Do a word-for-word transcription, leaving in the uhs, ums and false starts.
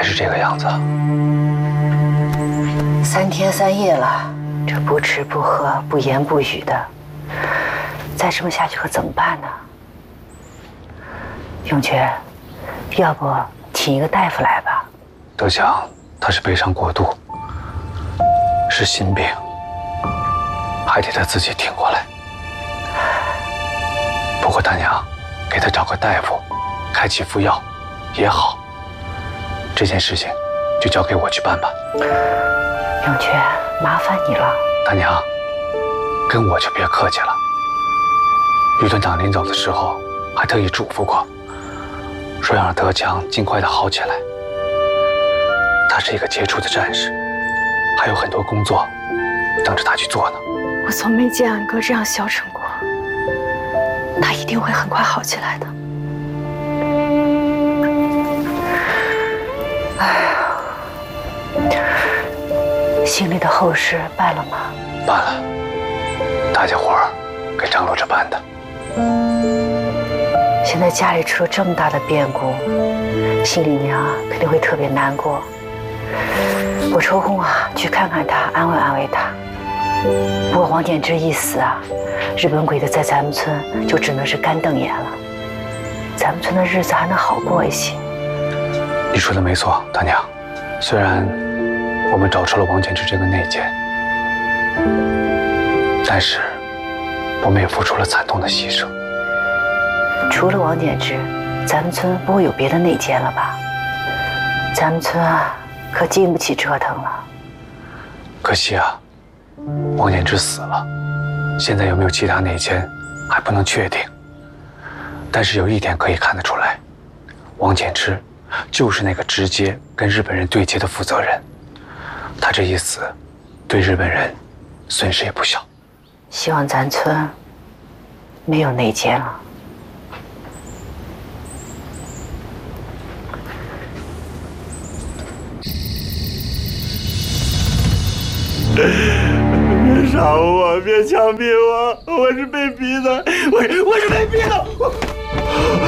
是这个样子。 三天三夜了，这不吃不喝不言不语的，再这么下去可怎么办呢？永泉，要不请一个大夫来吧？ 德强他是悲伤过度，是心病，还得他自己挺过来。不过大娘，给他找个大夫，开几副药也好。这件事情就交给我去办吧。 永泉，麻烦你了。 大娘，跟我就别客气了。于团长临走的时候还特意嘱咐过，说要让德强尽快的好起来。他是一个杰出的战士，还有很多工作等着他去做呢。 我从没见安哥这样消沉过，他一定会很快好起来的。 哎呀，心里的后事办了吗？ 办了，大家伙儿给张罗着办的。 现在家里出了这么大的变故，心里娘肯定会特别难过。我抽空啊去看看他，安慰安慰他。不过王典之一死啊，日本鬼子在咱们村就只能是干瞪眼了，咱们村的日子还能好过一些。 你说的没错，大娘。虽然我们找出了王典之这个内奸，但是我们也付出了惨痛的牺牲。 除了王典之，咱们村不会有别的内奸了吧？咱们村啊，可经不起折腾了。 可惜啊，王典之死了，现在有没有其他内奸还不能确定。但是有一点可以看得出来，王典之就是那个直接跟日本人对接的负责人。他这一死，对日本人损失也不小。 希望咱村没有内奸了。 别杀我！别枪毙我！我是被逼的！我我是被逼的！我。